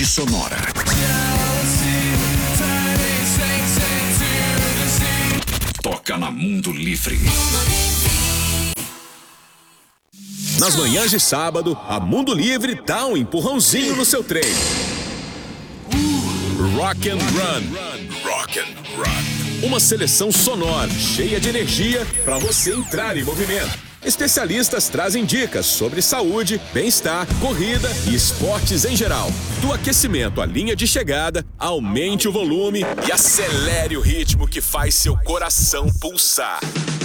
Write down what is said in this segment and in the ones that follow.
sonora. Toca na Mundo Livre. Nas manhãs de sábado, a Mundo Livre dá um empurrãozinho no seu trem. Rock and Run. Rock and Run. Uma seleção sonora, cheia de energia para você entrar em movimento. Especialistas trazem dicas sobre saúde, bem-estar, corrida e esportes em geral. Do aquecimento à linha de chegada, aumente o volume e acelere o ritmo que faz seu coração pulsar.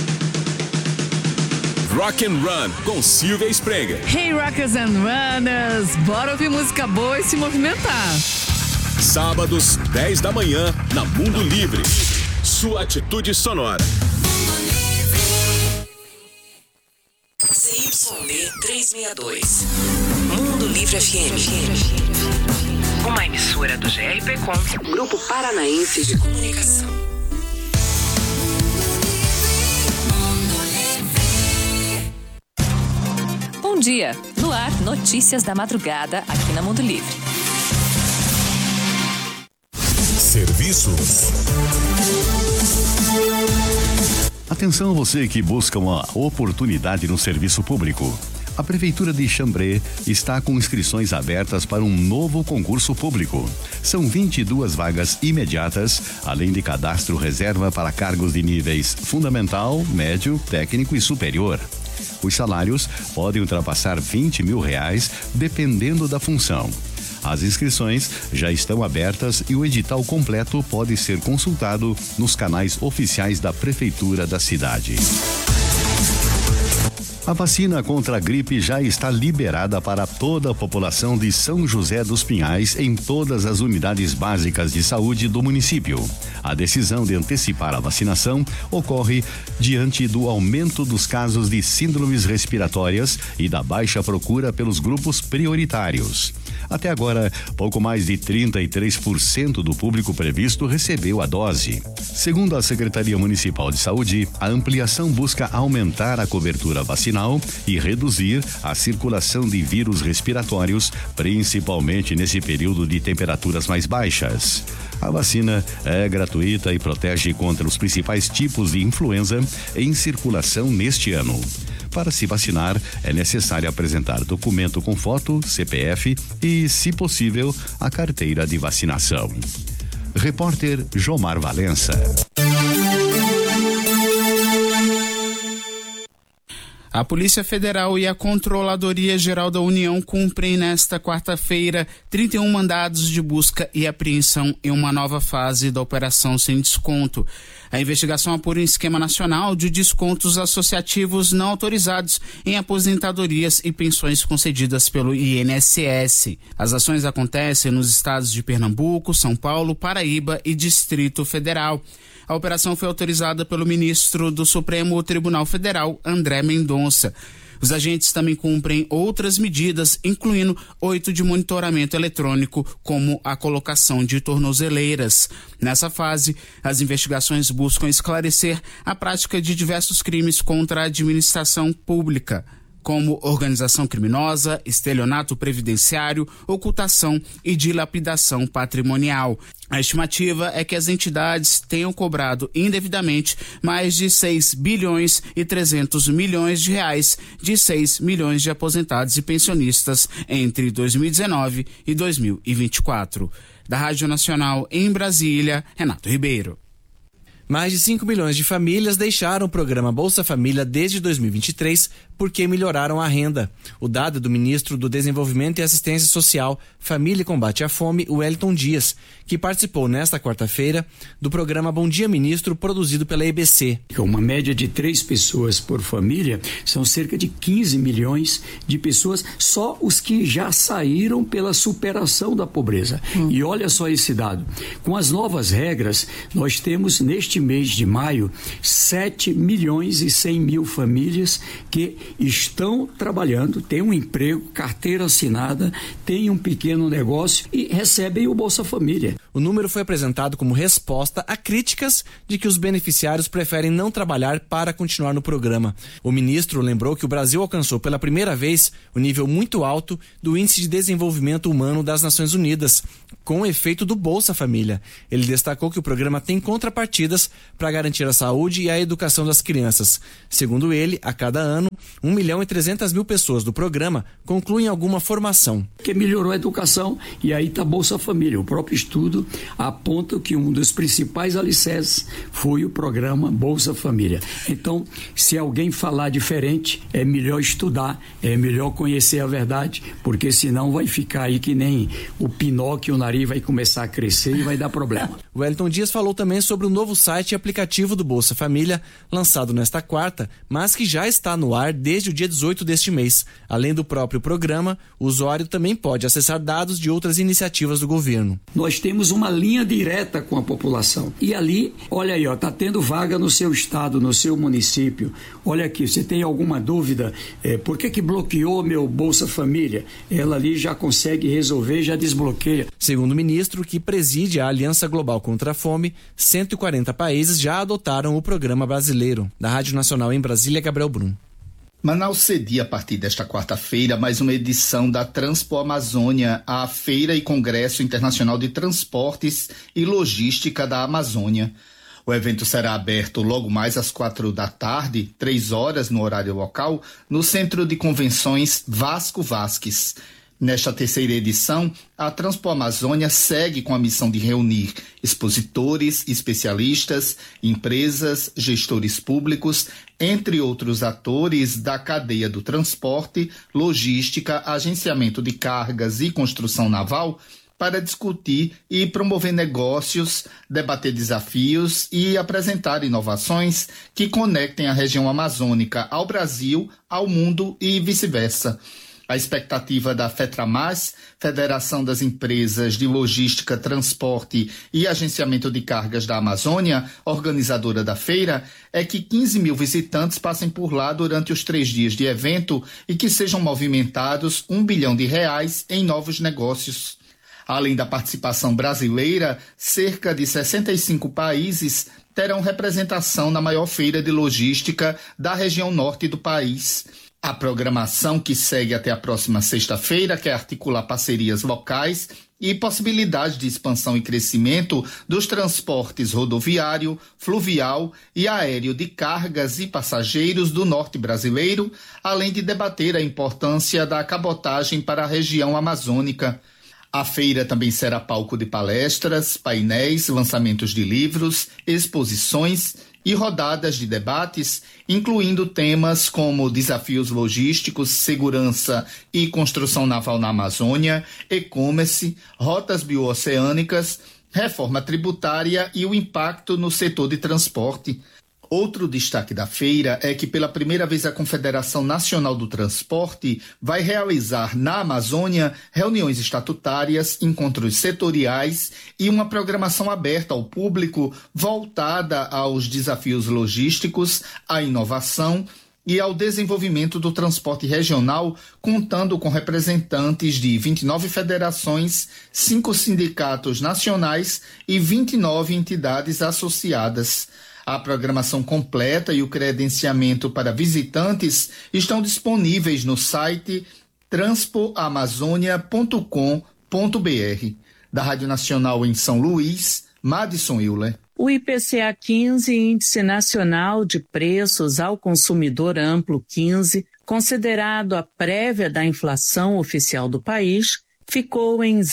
Rock and Run, com Silvia Sprenger. Hey Rockers and Runners, bora ouvir música boa e se movimentar. Sábados, 10 da manhã, na Mundo Livre. Sua atitude sonora. ZYD 362. Mundo Livre FM. Uma emissora do GRPcom, Grupo Paranaense de Comunicação. Bom dia. No ar, notícias da madrugada aqui na Mundo Livre. Serviços. Atenção você que busca uma oportunidade no serviço público. A Prefeitura de Xambrê está com inscrições abertas para um novo concurso público. São 22 vagas imediatas, além de cadastro reserva para cargos de níveis fundamental, médio, técnico e superior. Os salários podem ultrapassar R$20 mil, dependendo da função. As inscrições já estão abertas e o edital completo pode ser consultado nos canais oficiais da Prefeitura da cidade. A vacina contra a gripe já está liberada para toda a população de São José dos Pinhais em todas as unidades básicas de saúde do município. A decisão de antecipar a vacinação ocorre diante do aumento dos casos de síndromes respiratórias e da baixa procura pelos grupos prioritários. Até agora, pouco mais de 33% do público previsto recebeu a dose. Segundo a Secretaria Municipal de Saúde, a ampliação busca aumentar a cobertura vacinal e reduzir a circulação de vírus respiratórios, principalmente nesse período de temperaturas mais baixas. A vacina é gratuita e protege contra os principais tipos de influenza em circulação neste ano. Para se vacinar, é necessário apresentar documento com foto, CPF e, se possível, a carteira de vacinação. Repórter Jomar Valença. A Polícia Federal e a Controladoria Geral da União cumprem nesta quarta-feira 31 mandados de busca e apreensão em uma nova fase da Operação Sem Desconto. A investigação apura um esquema nacional de descontos associativos não autorizados em aposentadorias e pensões concedidas pelo INSS. As ações acontecem nos estados de Pernambuco, São Paulo, Paraíba e Distrito Federal. A operação foi autorizada pelo ministro do Supremo Tribunal Federal, André Mendonça. Os agentes também cumprem outras medidas, incluindo 8 de monitoramento eletrônico, como a colocação de tornozeleiras. Nessa fase, as investigações buscam esclarecer a prática de diversos crimes contra a administração pública, como organização criminosa, estelionato previdenciário, ocultação e dilapidação patrimonial. A estimativa é que as entidades tenham cobrado indevidamente mais de 6 bilhões e 300 milhões de reais de 6 milhões de aposentados e pensionistas entre 2019 e 2024. Da Rádio Nacional em Brasília, Renato Ribeiro. Mais de 5 milhões de famílias deixaram o programa Bolsa Família desde 2023 porque melhoraram a renda. O dado é do ministro do Desenvolvimento e Assistência Social, Família e Combate à Fome, Wellington Dias, que participou nesta quarta-feira do programa Bom Dia Ministro, produzido pela EBC. Uma média de 3 pessoas por família, são cerca de 15 milhões de pessoas, só os que já saíram pela superação da pobreza. E olha só esse dado, com as novas regras, nós temos neste mês de maio 7 milhões e 100 mil famílias que estão trabalhando, têm um emprego, carteira assinada, têm um pequeno negócio e recebem o Bolsa Família. O número foi apresentado como resposta a críticas de que os beneficiários preferem não trabalhar para continuar no programa. O ministro lembrou que o Brasil alcançou pela primeira vez o nível muito alto do Índice de Desenvolvimento Humano das Nações Unidas, com o efeito do Bolsa Família. Ele destacou que o programa tem contrapartidas para garantir a saúde e a educação das crianças. Segundo ele, a cada ano, 1.300.000 pessoas do programa concluem alguma formação. Que melhorou a educação e aí está Bolsa Família. O próprio estudo aponta que um dos principais alicerces foi o programa Bolsa Família. Então, se alguém falar diferente, é melhor estudar, é melhor conhecer a verdade, porque senão vai ficar aí que nem o Pinóquio, o nariz vai começar a crescer e vai dar problema. O Wellington Dias falou também sobre o novo site e aplicativo do Bolsa Família, lançado nesta quarta, mas que já está no ar desde o dia 18 deste mês. Além do próprio programa, o usuário também pode acessar dados de outras iniciativas do governo. Nós temos uma linha direta com a população. E ali, olha aí, está tendo vaga no seu estado, no seu município. Olha aqui, você tem alguma dúvida? Por que bloqueou meu Bolsa Família? Ela ali já consegue resolver, já desbloqueia. Segundo o ministro, que preside a Aliança Global contra a Fome, 140 países já adotaram o programa brasileiro. Da Rádio Nacional em Brasília, Gabriel Brum. Manaus cedia a partir desta quarta-feira mais uma edição da Transpo Amazônia, a Feira e Congresso Internacional de Transportes e Logística da Amazônia. O evento será aberto logo mais às 16h, 3h no horário local, no Centro de Convenções Vasco Vasques. Nesta terceira edição, a Transpo Amazônia segue com a missão de reunir expositores, especialistas, empresas, gestores públicos, entre outros atores da cadeia do transporte, logística, agenciamento de cargas e construção naval, para discutir e promover negócios, debater desafios e apresentar inovações que conectem a região amazônica ao Brasil, ao mundo e vice-versa. A expectativa da FETRAMAS, Federação das Empresas de Logística, Transporte e Agenciamento de Cargas da Amazônia, organizadora da feira, é que 15 mil visitantes passem por lá durante os 3 dias de evento e que sejam movimentados R$1 bilhão em novos negócios. Além da participação brasileira, cerca de 65 países terão representação na maior feira de logística da região norte do país. A programação, que segue até a próxima sexta-feira, quer articular parcerias locais e possibilidades de expansão e crescimento dos transportes rodoviário, fluvial e aéreo de cargas e passageiros do norte brasileiro, além de debater a importância da cabotagem para a região amazônica. A feira também será palco de palestras, painéis, lançamentos de livros, exposições e rodadas de debates, incluindo temas como desafios logísticos, segurança e construção naval na Amazônia, e-commerce, rotas bioceânicas, reforma tributária e o impacto no setor de transporte. Outro destaque da feira é que pela primeira vez a Confederação Nacional do Transporte vai realizar na Amazônia reuniões estatutárias, encontros setoriais e uma programação aberta ao público voltada aos desafios logísticos, à inovação e ao desenvolvimento do transporte regional, contando com representantes de 29 federações, 5 sindicatos nacionais e 29 entidades associadas. A programação completa e o credenciamento para visitantes estão disponíveis no site transpoamazonia.com.br. Da Rádio Nacional em São Luís, Madison Euler. O IPCA 15, Índice Nacional de Preços ao Consumidor Amplo 15, considerado a prévia da inflação oficial do país, ficou em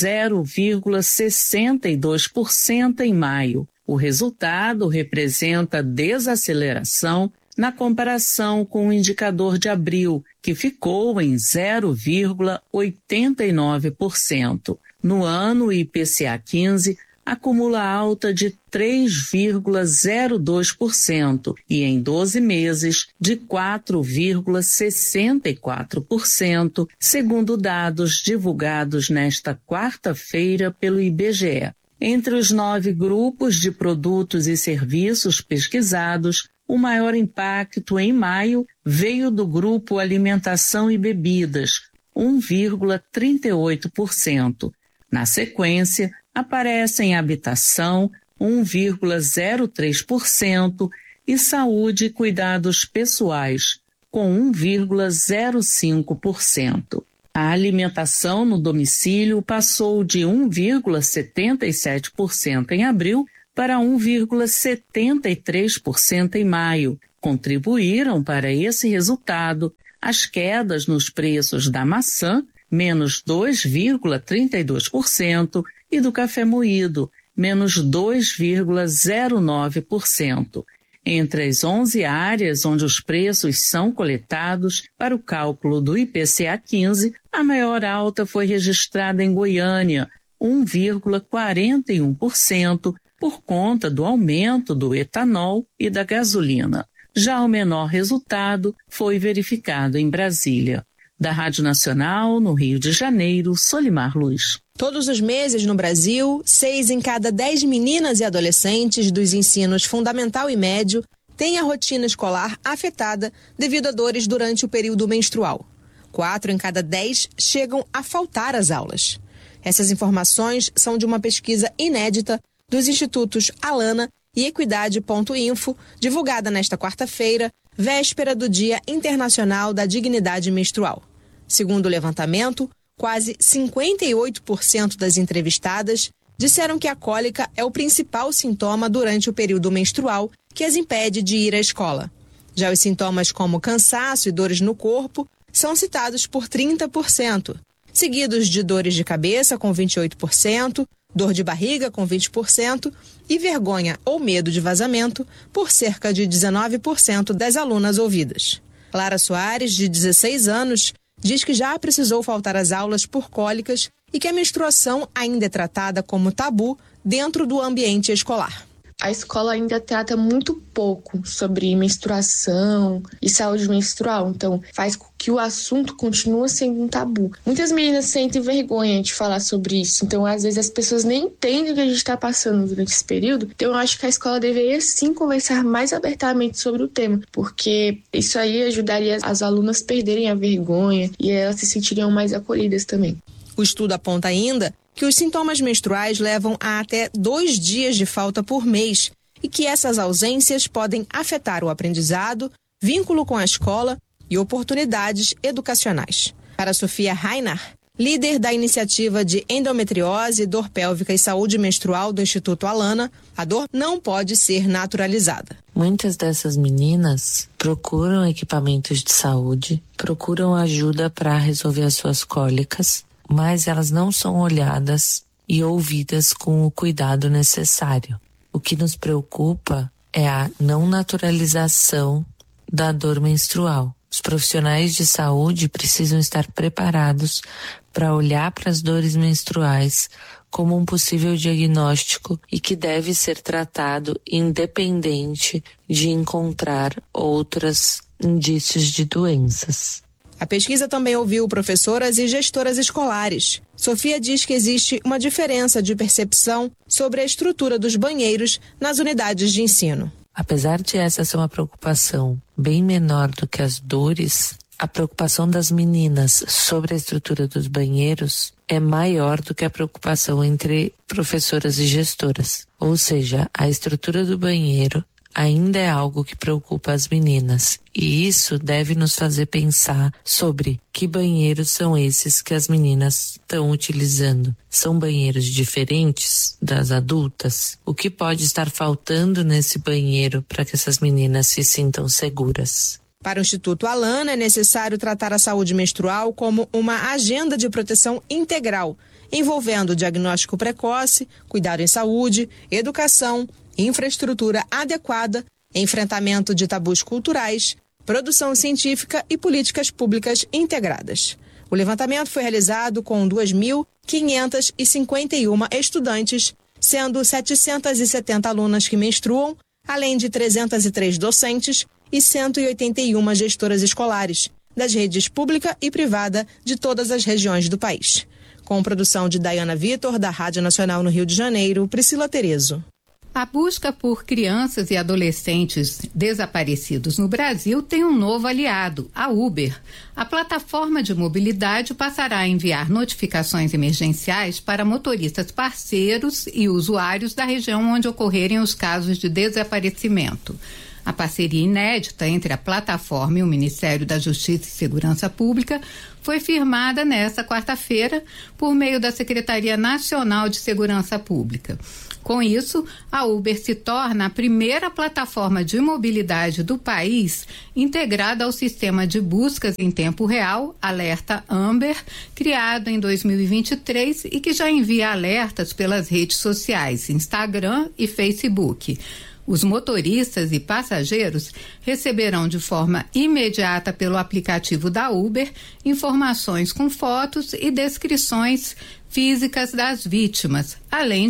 0,62% em maio. O resultado representa desaceleração na comparação com o indicador de abril, que ficou em 0,89%. No ano, o IPCA 15 acumula alta de 3,02% e em 12 meses de 4,64%, segundo dados divulgados nesta quarta-feira pelo IBGE. Entre os 9 grupos de produtos e serviços pesquisados, o maior impacto em maio veio do grupo Alimentação e Bebidas, 1,38%. Na sequência, aparecem habitação, 1,03%, e saúde e cuidados pessoais, com 1,05%. A alimentação no domicílio passou de 1,77% em abril para 1,73% em maio. Contribuíram para esse resultado as quedas nos preços da maçã, menos 2,32%, e do café moído, menos 2,09%. Entre as 11 áreas onde os preços são coletados para o cálculo do IPCA 15, a maior alta foi registrada em Goiânia, 1,41%, por conta do aumento do etanol e da gasolina. Já o menor resultado foi verificado em Brasília. Da Rádio Nacional, no Rio de Janeiro, Solimar Luz. Todos os meses no Brasil, 6 em cada 10 meninas e adolescentes dos ensinos fundamental e médio têm a rotina escolar afetada devido a dores durante o período menstrual. 4 em cada 10 chegam a faltar às aulas. Essas informações são de uma pesquisa inédita dos institutos Alana e Equidade.info, divulgada nesta quarta-feira, véspera do Dia Internacional da Dignidade Menstrual. Segundo o levantamento, quase 58% das entrevistadas disseram que a cólica é o principal sintoma durante o período menstrual que as impede de ir à escola. Já os sintomas como cansaço e dores no corpo são citados por 30%, seguidos de dores de cabeça com 28%, dor de barriga com 20% e vergonha ou medo de vazamento por cerca de 19% das alunas ouvidas. Lara Soares, de 16 anos, diz que já precisou faltar às aulas por cólicas e que a menstruação ainda é tratada como tabu dentro do ambiente escolar. A escola ainda trata muito pouco sobre menstruação e saúde menstrual, então faz com que o assunto continue sendo um tabu. Muitas meninas sentem vergonha de falar sobre isso, então às vezes as pessoas nem entendem o que a gente está passando durante esse período. Então eu acho que a escola deveria sim conversar mais abertamente sobre o tema, porque isso aí ajudaria as alunas a perderem a vergonha e elas se sentiriam mais acolhidas também. O estudo aponta ainda que os sintomas menstruais levam a até 2 dias de falta por mês e que essas ausências podem afetar o aprendizado, vínculo com a escola e oportunidades educacionais. Para Sofia Reinach, líder da iniciativa de endometriose, dor pélvica e saúde menstrual do Instituto Alana, a dor não pode ser naturalizada. Muitas dessas meninas procuram equipamentos de saúde, procuram ajuda para resolver as suas cólicas, mas elas não são olhadas e ouvidas com o cuidado necessário. O que nos preocupa é a não naturalização da dor menstrual. Os profissionais de saúde precisam estar preparados para olhar para as dores menstruais como um possível diagnóstico e que deve ser tratado independente de encontrar outros indícios de doenças. A pesquisa também ouviu professoras e gestoras escolares. Sofia diz que existe uma diferença de percepção sobre a estrutura dos banheiros nas unidades de ensino. Apesar de essa ser uma preocupação bem menor do que as dores, a preocupação das meninas sobre a estrutura dos banheiros é maior do que a preocupação entre professoras e gestoras. Ou seja, a estrutura do banheiro ainda é algo que preocupa as meninas, e isso deve nos fazer pensar sobre que banheiros são esses que as meninas estão utilizando. São banheiros diferentes das adultas? O que pode estar faltando nesse banheiro para que essas meninas se sintam seguras? Para o Instituto Alana, é necessário tratar a saúde menstrual como uma agenda de proteção integral, envolvendo diagnóstico precoce, cuidado em saúde, educação, infraestrutura adequada, enfrentamento de tabus culturais, produção científica e políticas públicas integradas. O levantamento foi realizado com 2.551 estudantes, sendo 770 alunas que menstruam, além de 303 docentes e 181 gestoras escolares, das redes pública e privada de todas as regiões do país. Com produção de Dayana Vitor, da Rádio Nacional no Rio de Janeiro, Priscila Terezo. A busca por crianças e adolescentes desaparecidos no Brasil tem um novo aliado, a Uber. A plataforma de mobilidade passará a enviar notificações emergenciais para motoristas parceiros e usuários da região onde ocorrerem os casos de desaparecimento. A parceria inédita entre a plataforma e o Ministério da Justiça e Segurança Pública foi firmada nesta quarta-feira por meio da Secretaria Nacional de Segurança Pública. Com isso, a Uber se torna a primeira plataforma de mobilidade do país integrada ao sistema de buscas em tempo real, Alerta Amber, criado em 2023 e que já envia alertas pelas redes sociais, Instagram e Facebook. Os motoristas e passageiros receberão de forma imediata pelo aplicativo da Uber informações com fotos e descrições físicas das vítimas, além